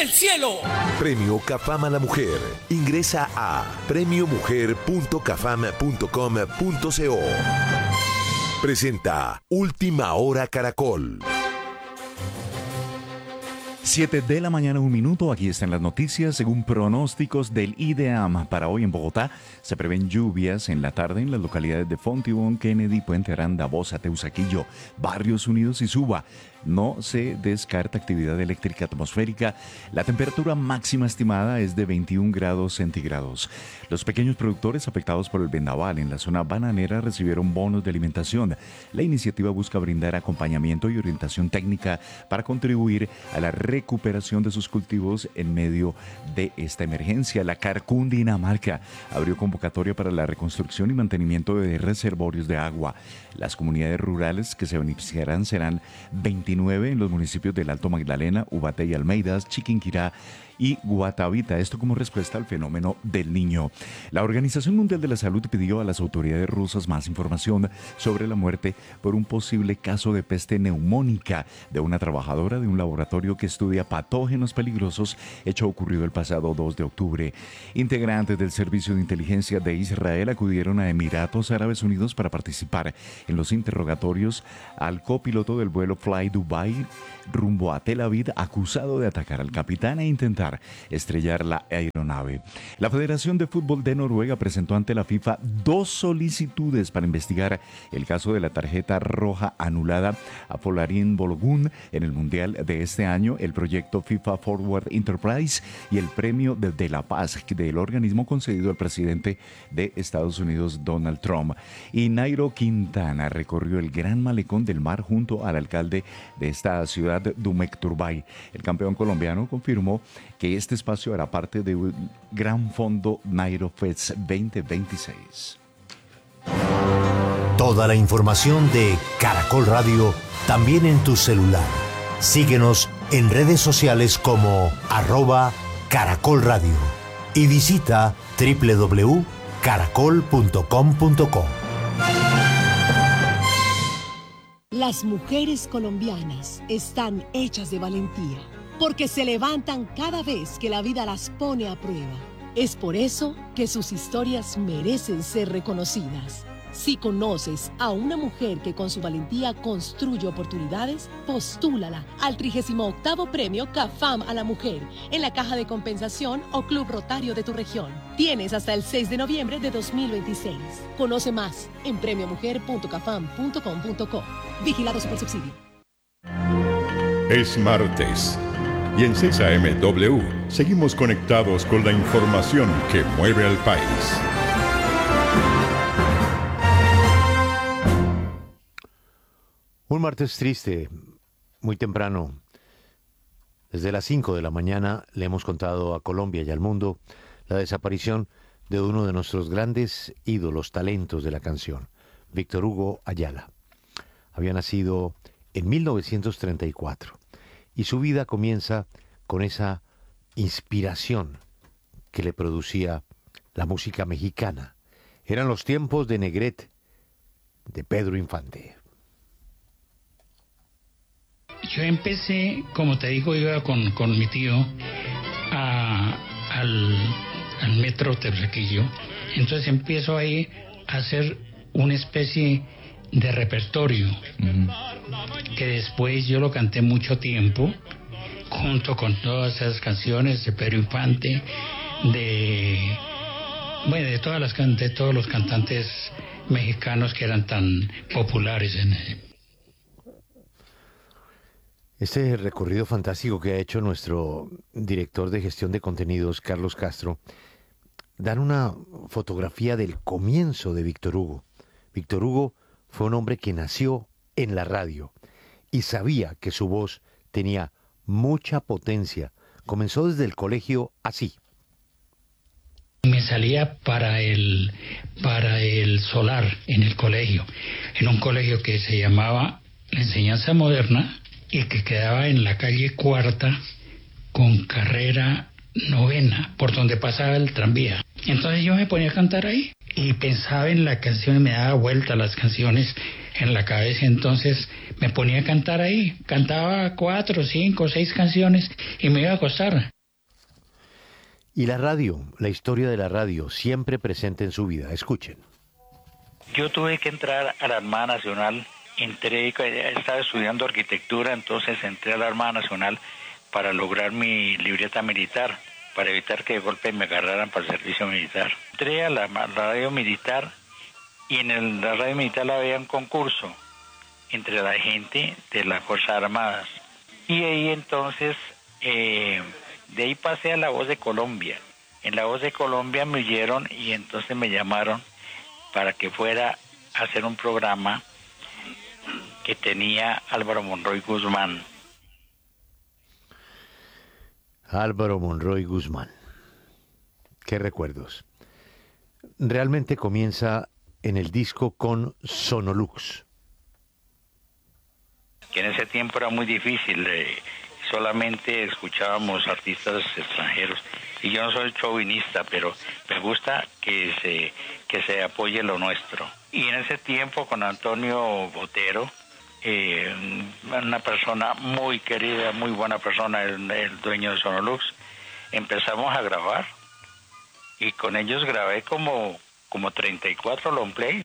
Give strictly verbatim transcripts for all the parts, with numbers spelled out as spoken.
cielo. Premio CAFAM a la mujer. Ingresa a premio mujer punto cafam punto com punto co. Presenta Última Hora Caracol. siete de la mañana, un minuto. Aquí están las noticias. Según pronósticos del IDEAM, para hoy en Bogotá se prevén lluvias en la tarde en las localidades de Fontibón, Kennedy, Puente Aranda, Bosa, Teusaquillo, Barrios Unidos y Suba. No se descarta actividad eléctrica atmosférica. La temperatura máxima estimada es de veintiún grados centígrados. Los pequeños productores afectados por el vendaval en la zona bananera recibieron bonos de alimentación. La iniciativa busca brindar acompañamiento y orientación técnica para contribuir a la recuperación de sus cultivos en medio de esta emergencia. La Carcundinamarca abrió convocatoria para la reconstrucción y mantenimiento de reservorios de agua. Las comunidades rurales que se beneficiarán serán veintinueve en los municipios del Alto Magdalena, Ubaté y Almeidas, Chiquinquirá y Guatavita, esto como respuesta al fenómeno del Niño. La Organización Mundial de la Salud pidió a las autoridades rusas más información sobre la muerte por un posible caso de peste neumónica de una trabajadora de un laboratorio que estudia patógenos peligrosos, hecho ocurrido el pasado dos de octubre. Integrantes del Servicio de Inteligencia de Israel acudieron a Emiratos Árabes Unidos para participar en los interrogatorios al copiloto del vuelo Fly Dubai rumbo a Tel Aviv, acusado de atacar al capitán e intentar estrellar la aeronave. La Federación de Fútbol de Noruega presentó ante la FIFA dos solicitudes para investigar el caso de la tarjeta roja anulada a Folarin Balogun en el Mundial de este año, el proyecto FIFA Forward Enterprise y el premio de, de la paz del organismo concedido al presidente de Estados Unidos, Donald Trump. Y Nairo Quintana recorrió el gran malecón del mar junto al alcalde de esta ciudad, Dumek Turbay. El campeón colombiano confirmó que este espacio hará parte de un gran fondo Nairo Fest veinte veintiséis. Toda la información de Caracol Radio también en tu celular. Síguenos en redes sociales como arroba Caracol Radio y visita doble u doble u doble u punto caracol punto com punto co. Las mujeres colombianas están hechas de valentía, porque se levantan cada vez que la vida las pone a prueba. Es por eso que sus historias merecen ser reconocidas. Si conoces a una mujer que con su valentía construye oportunidades, postúlala al trigésimo octavo Premio CAFAM a la Mujer en la Caja de Compensación o Club Rotario de tu región. Tienes hasta el seis de noviembre de dos mil veintiséis. Conoce más en premio mujer punto cafam punto com punto co. Vigilado Supersubsidio. Es martes y en seis A M W seguimos conectados con la información que mueve al país. Un martes triste, muy temprano. Desde las cinco de la mañana le hemos contado a Colombia y al mundo la desaparición de uno de nuestros grandes ídolos, talentos de la canción, Víctor Hugo Ayala. Había nacido en mil novecientos treinta y cuatro y su vida comienza con esa inspiración que le producía la música mexicana. Eran los tiempos de Negrete, de Pedro Infante. Yo empecé, como te digo, iba con, con mi tío a, al, al metro Teusaquillo. Entonces empiezo ahí a hacer una especie de repertorio, uh-huh. que después yo lo canté mucho tiempo, junto con todas esas canciones de Pedro Infante, de, bueno, de, todas las, de todos los cantantes mexicanos que eran tan populares en el... Este recorrido fantástico que ha hecho nuestro director de gestión de contenidos, Carlos Castro, dan una fotografía del comienzo de Víctor Hugo. Víctor Hugo fue un hombre que nació en la radio y sabía que su voz tenía mucha potencia. Comenzó desde el colegio así. Me salía para el, para el solar en el colegio, en un colegio que se llamaba La Enseñanza Moderna, y que quedaba en la calle Cuarta con carrera novena, por donde pasaba el tranvía. Entonces yo me ponía a cantar ahí y pensaba en la canción y me daba vuelta las canciones en la cabeza. Entonces me ponía a cantar ahí, cantaba cuatro, cinco, seis canciones y me iba a acostar. Y la radio, la historia de la radio, siempre presente en su vida. Escuchen. Yo tuve que entrar a la Armada Nacional, entré, estaba estudiando arquitectura, entonces entré a la Armada Nacional para lograr mi libreta militar, para evitar que de golpe me agarraran para el servicio militar. Entré a la, la radio militar y en el, la radio militar había un concurso entre la gente de las Fuerzas Armadas. Y ahí entonces, eh, de ahí pasé a La Voz de Colombia. En La Voz de Colombia me oyeron y entonces me llamaron para que fuera a hacer un programa que tenía Álvaro Monroy Guzmán. Álvaro Monroy Guzmán. Qué recuerdos. Realmente comienza en el disco con Sonolux. Que en ese tiempo era muy difícil, eh, solamente escuchábamos artistas extranjeros. Y yo no soy chauvinista, pero me gusta que se, que se apoye lo nuestro. Y en ese tiempo con Antonio Botero, eh, una persona muy querida, muy buena persona, el, el dueño de Sonolux, empezamos a grabar. Y con ellos grabé como, como treinta y cuatro long play.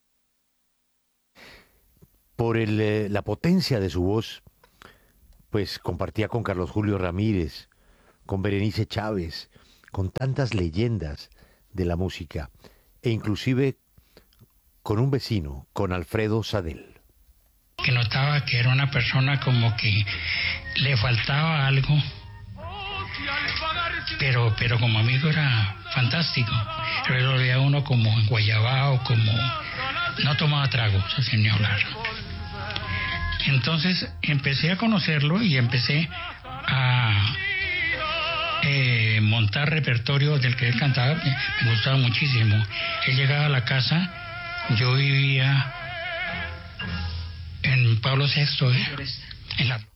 Por el, eh, la potencia de su voz, pues compartía con Carlos Julio Ramírez, con Berenice Chávez, con tantas leyendas de la música, e inclusive con un vecino, con Alfredo Sadel. Que notaba que era una persona como que le faltaba algo, pero, pero como amigo era fantástico. Pero lo veía uno como en Guayabao, como no tomaba trago, sin ni hablar. Entonces empecé a conocerlo y empecé a eh, montar repertorio del que él cantaba. Me, me gustaba muchísimo. Él llegaba a la casa, yo vivía en Pablo sexto, ¿eh? en la...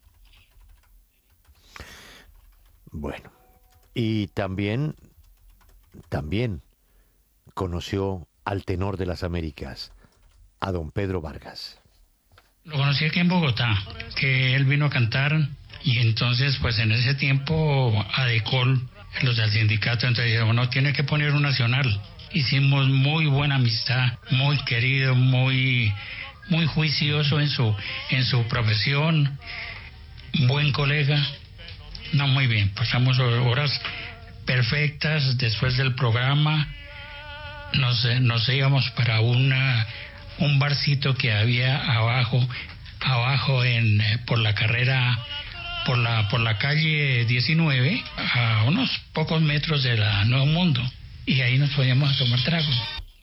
Bueno, y también, también conoció al tenor de las Américas, a don Pedro Vargas. Lo conocí aquí en Bogotá, que él vino a cantar y entonces pues en ese tiempo Adecol, los del sindicato, entonces dijeron, bueno, tiene que poner un nacional. Hicimos muy buena amistad, muy querido, muy, muy juicioso en su, en su profesión, buen colega. No, muy bien, pasamos horas perfectas después del programa. Nos, nos íbamos para una... un barcito que había abajo, abajo en por la carrera, por la por la calle diecinueve, a unos pocos metros de la Nuevo Mundo, y ahí nos podíamos a tomar trago.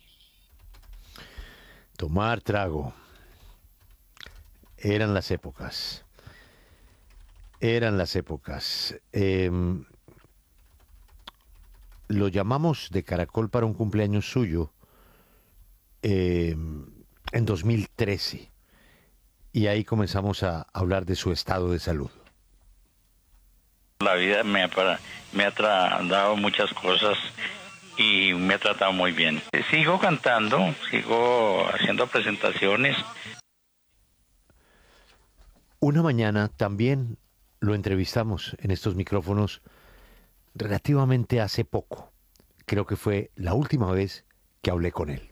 Tomar trago. Eran las épocas. Eran las épocas. Eh, lo llamamos de Caracol para un cumpleaños suyo. Eh, en dos mil trece, y ahí comenzamos a hablar de su estado de salud. La vida me ha, me ha tra- dado muchas cosas y me ha tratado muy bien. Sigo cantando, sigo haciendo presentaciones. Una mañana también lo entrevistamos en estos micrófonos relativamente hace poco. Creo que fue la última vez que hablé con él.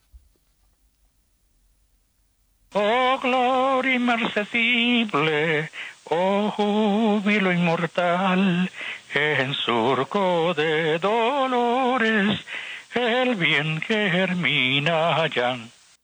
Oh gloria inmercesible, oh júbilo inmortal, en surco de dolores, el bien germina allá.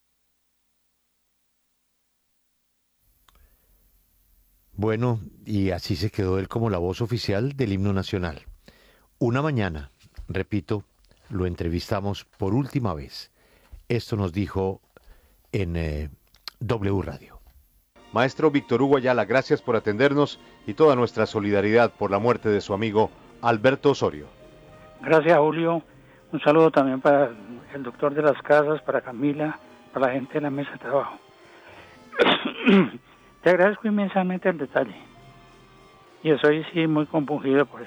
Bueno, y así se quedó él como la voz oficial del himno nacional. Una mañana, repito, lo entrevistamos por última vez. Esto nos dijo en eh, W Radio. Maestro Víctor Hugo Ayala, gracias por atendernos y toda nuestra solidaridad por la muerte de su amigo Alberto Osorio. Gracias, Julio. Un saludo también para el doctor de las casas, para Camila, para la gente de la mesa de trabajo. Te agradezco inmensamente el detalle. Y estoy sí muy compungido por eso.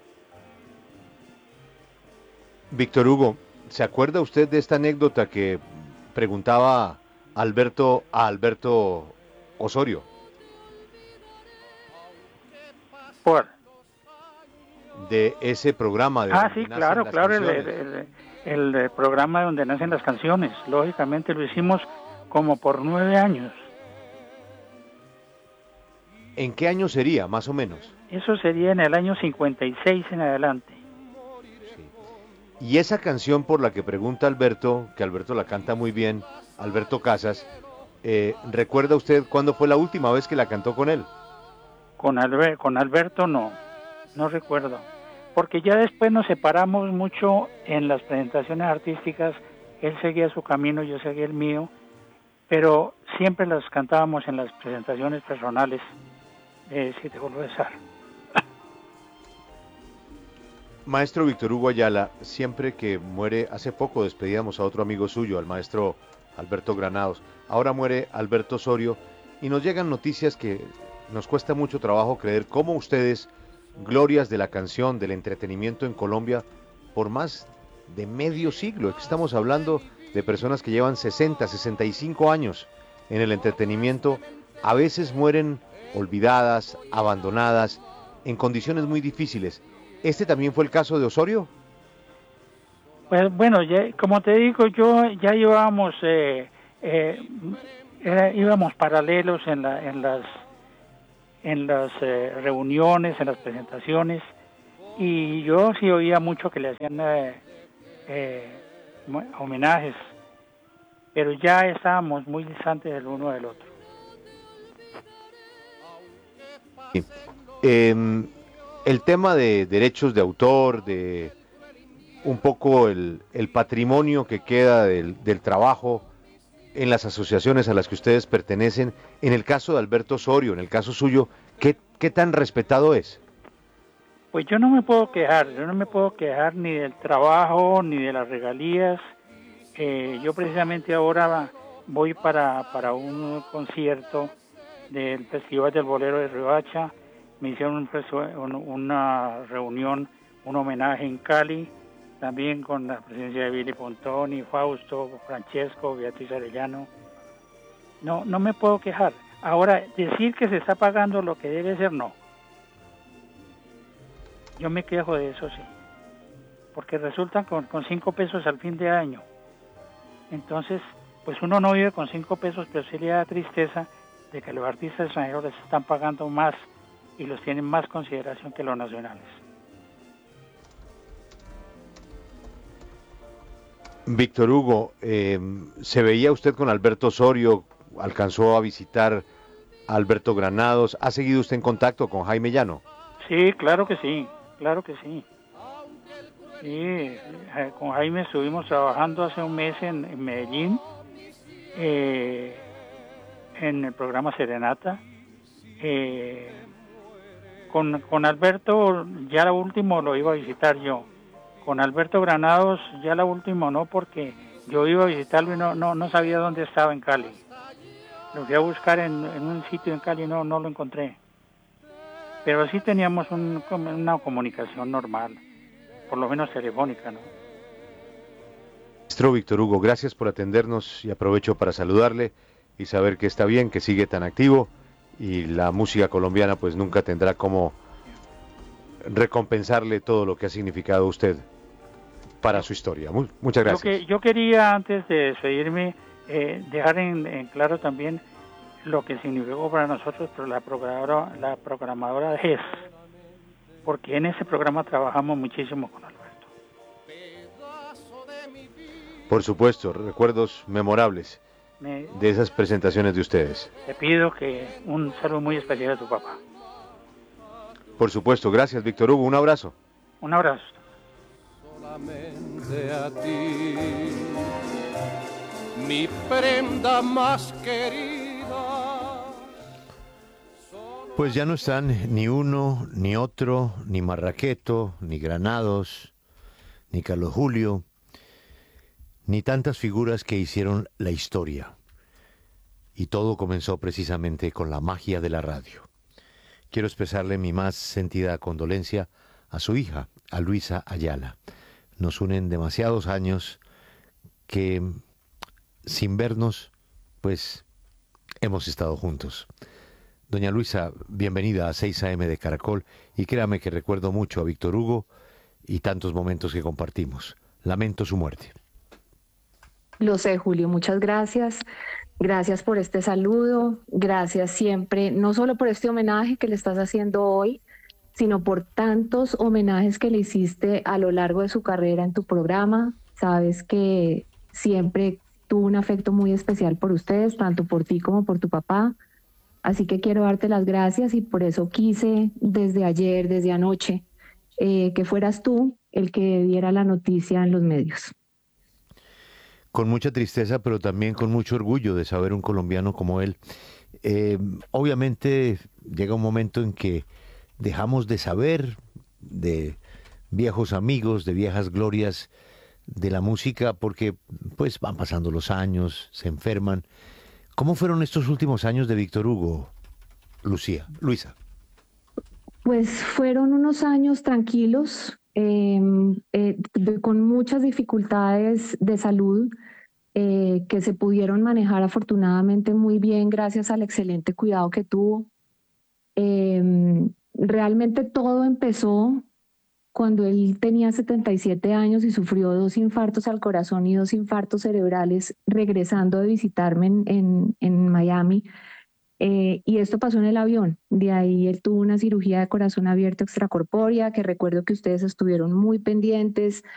Víctor Hugo, ¿se acuerda usted de esta anécdota que preguntaba Alberto a Alberto Osorio? ¿Cuál? de ese programa. De ah, sí, claro, claro, el, el, el, el programa donde nacen las canciones. Lógicamente lo hicimos como por nueve años. ¿En qué año sería, más o menos? Eso sería en el año cincuenta y seis en adelante. Sí. Y esa canción por la que pregunta Alberto, que Alberto la canta muy bien, Alberto Casas, eh, ¿recuerda usted cuándo fue la última vez que la cantó con él? Con, Albert, con Alberto no, no recuerdo. Porque ya después nos separamos mucho en las presentaciones artísticas. Él seguía su camino, yo seguía el mío. Pero siempre las cantábamos en las presentaciones personales. Eh, si te vuelvo a besar. Maestro Víctor Hugo Ayala, siempre que muere, hace poco despedíamos a otro amigo suyo, al maestro Alberto Granados, ahora muere Alberto Osorio, y nos llegan noticias que nos cuesta mucho trabajo creer cómo ustedes, glorias de la canción, del entretenimiento en Colombia, por más de medio siglo, estamos hablando de personas que llevan sesenta, sesenta y cinco años en el entretenimiento, a veces mueren olvidadas, abandonadas, en condiciones muy difíciles. ¿Este también fue el caso de Osorio? Pues bueno, ya, como te digo, yo ya llevábamos, eh, eh, era, íbamos paralelos en, la, en las, en las eh, reuniones, en las presentaciones, y yo sí oía mucho que le hacían eh, eh, homenajes, pero ya estábamos muy distantes del uno del otro. Sí. Eh, el tema de derechos de autor, de un poco el, el patrimonio que queda del, del trabajo en las asociaciones a las que ustedes pertenecen, en el caso de Alberto Osorio, en el caso suyo, ¿qué, qué tan respetado es? Pues yo no me puedo quejar, yo no me puedo quejar ni del trabajo, ni de las regalías. Eh, yo precisamente ahora voy para, para un concierto del Festival del Bolero de Riohacha. Me hicieron un, una reunión, un homenaje en Cali, también con la presencia de Billy Pontoni, Fausto, Francesco, Beatriz Arellano. No, no me puedo quejar. Ahora, decir que se está pagando lo que debe ser, no. Yo me quejo de eso, sí. Porque resultan con, con cinco pesos al fin de año. Entonces, pues uno no vive con cinco pesos, pero sí le da tristeza de que los artistas extranjeros les están pagando más y los tienen más consideración que los nacionales. Víctor Hugo, eh, ¿se veía usted con Alberto Osorio? ¿Alcanzó a visitar a Alberto Granados? ¿Ha seguido usted en contacto con Jaime Llano? Sí, claro que sí, claro que sí. Sí, eh, con Jaime estuvimos trabajando hace un mes en, en Medellín, eh, en el programa Serenata. Eh, con, con Alberto ya la último lo iba a visitar yo. Con Alberto Granados ya la última no, porque yo iba a visitarlo y no, no, no sabía dónde estaba en Cali. Lo fui a buscar en, en un sitio en Cali y no, no lo encontré. Pero sí teníamos un, una comunicación normal, por lo menos telefónica, ¿no? Maestro Víctor Hugo, gracias por atendernos y aprovecho para saludarle y saber que está bien, que sigue tan activo y la música colombiana pues nunca tendrá como recompensarle todo lo que ha significado usted para su historia. Muy, muchas gracias. Yo, que, yo quería, antes de despedirme, eh, dejar en, en claro también lo que significó para nosotros pero la programadora, la programadora de G E S, porque en ese programa trabajamos muchísimo con Alberto. Por supuesto, recuerdos memorables Me, de esas presentaciones de ustedes. Te pido que un saludo muy especial a tu papá. Por supuesto, gracias Víctor Hugo, un abrazo. Un abrazo. Solamente a ti, mi prenda más querida. Pues ya no están ni uno, ni otro, ni Marraqueto, ni Granados, ni Carlos Julio, ni tantas figuras que hicieron la historia. Y todo comenzó precisamente con la magia de la radio. Quiero expresarle mi más sentida condolencia a su hija, a Luisa Ayala. Nos unen demasiados años que, sin vernos, pues hemos estado juntos. Doña Luisa, bienvenida a seis A M de Caracol y créame que recuerdo mucho a Víctor Hugo y tantos momentos que compartimos. Lamento su muerte. Lo sé, Julio, muchas gracias. Gracias por este saludo, gracias siempre, no solo por este homenaje que le estás haciendo hoy, sino por tantos homenajes que le hiciste a lo largo de su carrera en tu programa. Sabes que siempre tuvo un afecto muy especial por ustedes, tanto por ti como por tu papá. Así que quiero darte las gracias y por eso quise desde ayer, desde anoche, eh, que fueras tú el que diera la noticia en los medios. Con mucha tristeza, pero también con mucho orgullo de saber un colombiano como él. Eh, obviamente llega un momento en que dejamos de saber de viejos amigos, de viejas glorias de la música, porque pues van pasando los años, se enferman. ¿Cómo fueron estos últimos años de Víctor Hugo, Lucía, Luisa? Pues fueron unos años tranquilos, eh, eh, de, con muchas dificultades de salud eh, que se pudieron manejar afortunadamente muy bien gracias al excelente cuidado que tuvo. Eh, realmente todo empezó cuando él tenía setenta y siete años y sufrió dos infartos al corazón y dos infartos cerebrales regresando de visitarme en, en, en Miami. Eh, y esto pasó en el avión. De ahí él tuvo una cirugía de corazón abierto extracorpórea, que recuerdo que ustedes estuvieron muy pendientes.